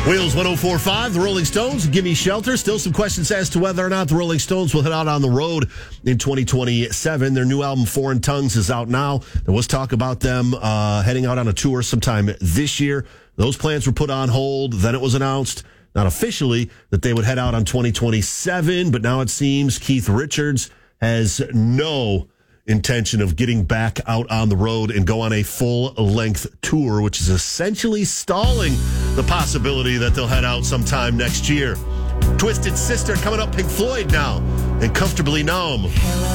Wheels 104.5, the Rolling Stones, Gimme Shelter. Still some questions as to whether or not the Rolling Stones will head out on the road in 2027. Their new album, Foreign Tongues, is out now. There was talk about them heading out on a tour sometime this year. Those plans were put on hold. Then it was announced, not officially, that they would head out on 2027. But now it seems Keith Richards has no intention of getting back out on the road and go on a full-length tour, which is essentially stalling the possibility that they'll head out sometime next year. Twisted Sister coming up, Pink Floyd now, and Comfortably Numb.